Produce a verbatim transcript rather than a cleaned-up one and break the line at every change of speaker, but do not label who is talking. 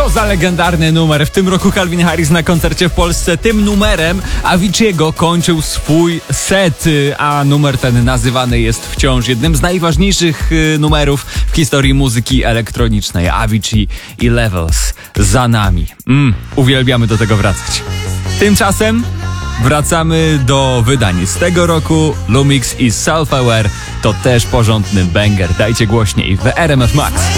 Co za legendarny numer. W tym roku Calvin Harris na koncercie w Polsce tym numerem Avicii'ego kończył swój set, a numer ten nazywany jest wciąż jednym z najważniejszych numerów w historii muzyki elektronicznej. Avicii i Levels za nami. Mm, uwielbiamy do tego wracać. Tymczasem wracamy do wydań z tego roku. Lumix i Self Aware to też porządny banger. Dajcie głośniej w R M F Max.